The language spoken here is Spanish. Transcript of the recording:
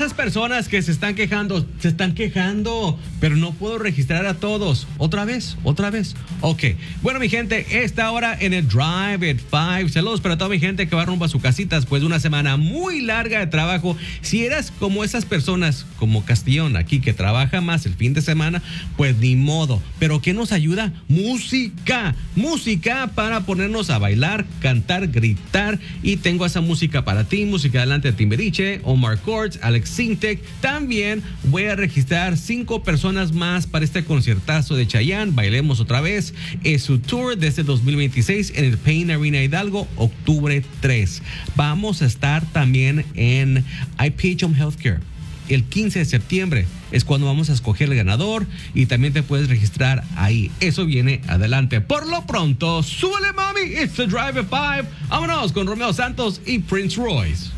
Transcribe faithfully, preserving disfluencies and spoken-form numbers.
esas personas que se están quejando, se están quejando, pero no puedo registrar a todos. Otra vez, otra vez. Ok. Bueno, mi gente, esta hora en el Drive at Five. Saludos para toda mi gente que va rumbo a su casita después de una semana muy larga de trabajo. Si eras como esas personas, como Castellón aquí, que trabaja más el fin de semana, pues ni modo. Pero ¿qué nos ayuda? Música. Música para ponernos a bailar, cantar, gritar. Y tengo esa música para ti. Música adelante de Timberiche, Omar Courtz, Alex Sintek. También voy a registrar cinco personas más para este conciertazo de Chayanne. Bailemos otra vez. Es su tour desde dos mil veintiséis en el Pain Arena Hidalgo, octubre tres. Vamos a estar también en I P H M Healthcare. El quince de septiembre es cuando vamos a escoger el ganador y también te puedes registrar ahí. Eso viene adelante. Por lo pronto, súbele, mami. It's the Drive at Five. Vámonos con Romeo Santos y Prince Royce.